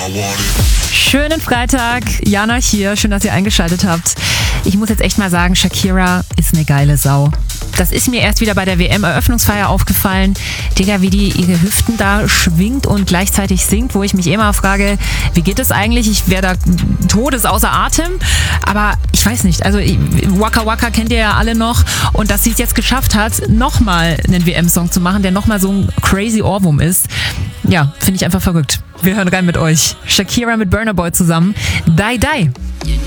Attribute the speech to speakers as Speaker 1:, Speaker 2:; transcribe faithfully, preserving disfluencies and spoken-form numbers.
Speaker 1: Schönen Freitag, Jana hier, schön, dass ihr eingeschaltet habt. Ich muss jetzt echt mal sagen, Shakira ist eine geile Sau. Das ist mir erst wieder bei der W M-Eröffnungsfeier aufgefallen. Digga, wie die ihre Hüften da schwingt und gleichzeitig singt, wo ich mich immer frage, wie geht das eigentlich? Ich wäre da todes außer Atem. Aber ich weiß nicht, also Waka Waka kennt ihr ja alle noch. Und dass sie es jetzt geschafft hat, nochmal einen W M-Song zu machen, der nochmal so ein crazy Ohrwurm ist. Ja, finde ich einfach verrückt. Wir hören rein mit euch. Shakira mit Burna Boy zusammen. Die Die.